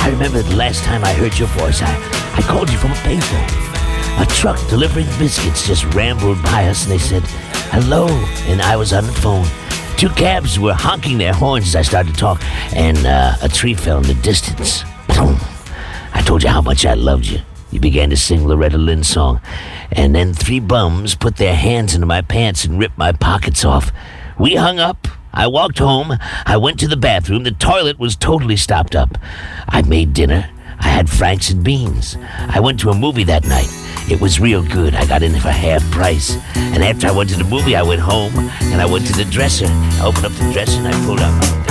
I remember the last time I heard your voice, I called you from a payphone. A truck delivering biscuits just rambled by us and they said, hello, and I was on the phone. Two cabs were honking their horns as I started to talk, and a tree fell in the distance. I told you how much I loved you. You began to sing Loretta Lynn's song, and then three bums put their hands into my pants and ripped my pockets off. We hung up. I walked home. I went to the bathroom. The toilet was totally stopped up. I made dinner. I had franks and beans. I went to a movie that night. It was real good. I got in for half price. And after I went to the movie, I went home, and I went to the dresser. I opened up the dresser, and I pulled out my